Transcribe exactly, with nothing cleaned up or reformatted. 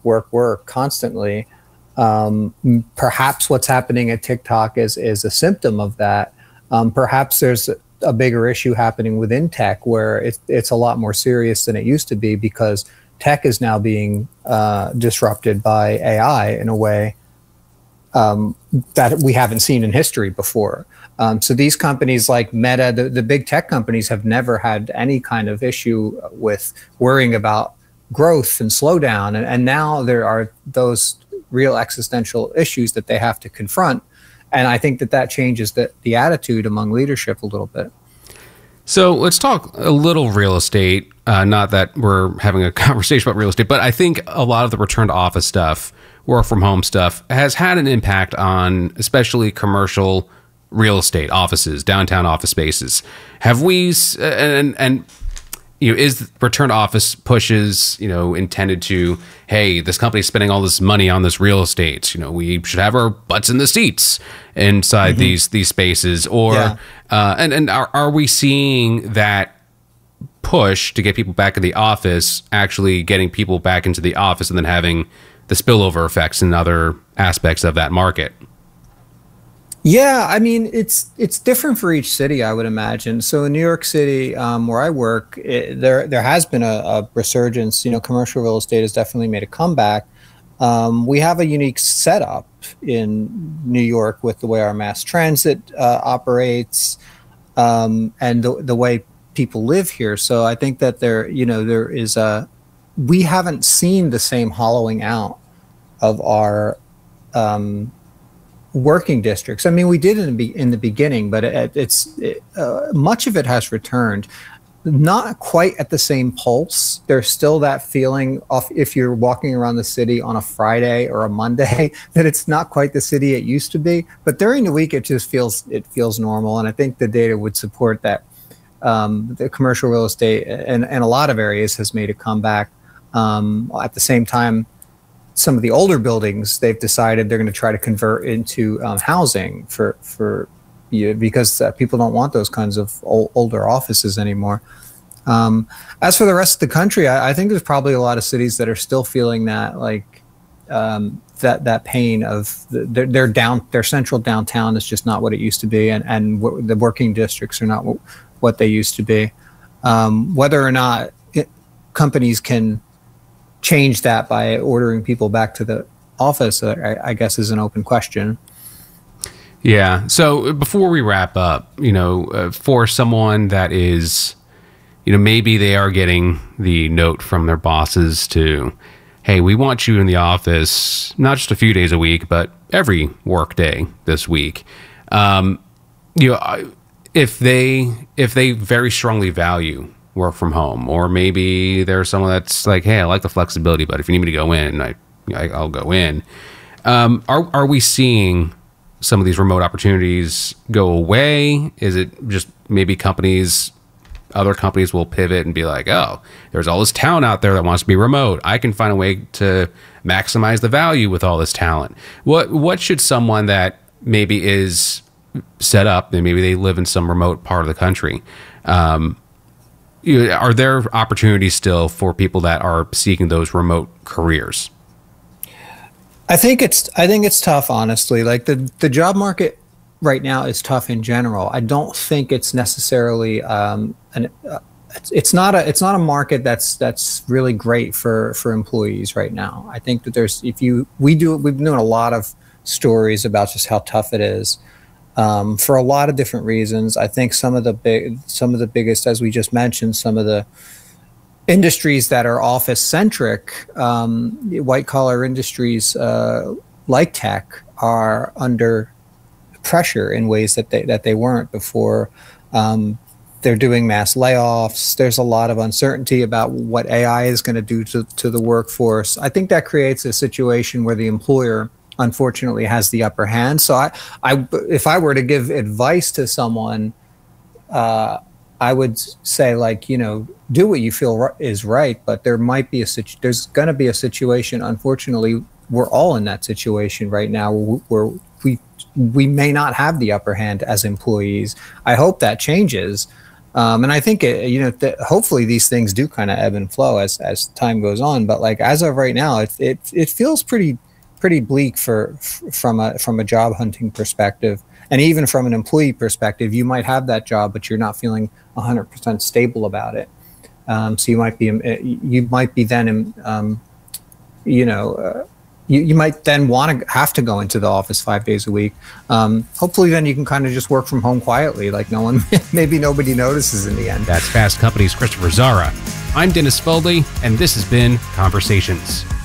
work, work constantly. Um, perhaps what's happening at TikTok is is a symptom of that. Um, perhaps there's a bigger issue happening within tech where it's it's a lot more serious than it used to be, because tech is now being uh, disrupted by A I in a way um, that we haven't seen in history before. Um, so these companies like Meta, the, the big tech companies, have never had any kind of issue with worrying about growth and slowdown. And, and now there are those real existential issues that they have to confront. And I think that that changes the, the attitude among leadership a little bit. So let's talk a little real estate. Uh, not that we're having a conversation about real estate, but I think a lot of the return to office stuff, work from home stuff, has had an impact on especially commercial real estate, offices, downtown office spaces. Have we, and, and you know, is return to office pushes, you know, intended to, hey, this company's spending all this money on this real estate, you know, we should have our butts in the seats inside mm-hmm. these these spaces, or yeah. uh, and and are are we seeing that push to get people back in the office actually getting people back into the office and then having the spillover effects in other aspects of that market? Yeah, I mean, it's it's different for each city, I would imagine. So in New York City, um, where I work, it, there there has been a, a resurgence. You know, commercial real estate has definitely made a comeback. Um, we have a unique setup in New York with the way our mass transit uh, operates, um, and the the way people live here. So I think that there, you know, there is a, we haven't seen the same hollowing out of our um, working districts. I mean, we did in the, in the beginning, but it, it's it, uh, much of it has returned. Not quite at the same pulse. There's still that feeling of, if you're walking around the city on a Friday or a Monday, that it's not quite the city it used to be. But during the week, it just feels it feels normal, and I think the data would support that. Um, the commercial real estate in, in a lot of areas has made a comeback. Um, at the same time, some of the older buildings, they've decided they're going to try to convert into um, housing for for you, because uh, people don't want those kinds of old, older offices anymore. Um, as for the rest of the country, I, I think there's probably a lot of cities that are still feeling that, like um, that that pain of the, their, their down their central downtown is just not what it used to be, and and w the working districts are not w what they used to be. Um, whether or not it, companies can change that by ordering people back to the office, uh, I, I guess, is an open question. Yeah. So before we wrap up, you know, uh, for someone that is, you know, maybe they are getting the note from their bosses to, hey, we want you in the office, not just a few days a week, but every work day this week. Um, you know, if they, if they very strongly value work from home, or maybe there's someone that's like, hey, I like the flexibility, but if you need me to go in, I, I I'll go in. Um, are, are we seeing some of these remote opportunities go away? Is it just maybe companies, other companies will pivot and be like, oh, there's all this talent out there that wants to be remote. I can find a way to maximize the value with all this talent. What, what should someone that maybe is set up, and maybe they live in some remote part of the country, um, you, are there opportunities still for people that are seeking those remote careers? I think it's I think it's tough, honestly. Like the the job market right now is tough in general. I don't think it's necessarily um, an uh, it's, it's not a it's not a market that's that's really great for for employees right now. I think that there's if you we do we've been doing a lot of stories about just how tough it is um, for a lot of different reasons. I think some of the big some of the biggest, as we just mentioned, some of the industries that are office centric, um, white collar industries uh, like tech, are under pressure in ways that they that they weren't before. Um, they're doing mass layoffs. There's a lot of uncertainty about what A I is going to do to to the workforce. I think that creates a situation where the employer, unfortunately, has the upper hand. So I, I if I were to give advice to someone, uh, I would say, like, you know, do what you feel is right, but there might be a situ there's going to be a situation. Unfortunately, we're all in that situation right now where we we may not have the upper hand as employees. I hope that changes, Um, and I think, it, you know, th- hopefully these things do kind of ebb and flow as, as time goes on. But like, as of right now, it, it, it feels pretty, pretty bleak for, from a, from a job hunting perspective. And even from an employee perspective, you might have that job, but you're not feeling one hundred percent stable about it. Um, so you might be, you might be then, um, you know, uh, You, you might then want to have to go into the office five days a week. Um, hopefully then you can kind of just work from home quietly, like no one, maybe nobody notices in the end. That's Fast Company's Christopher Zara. I'm Dennis Foley, and this has been Conversations.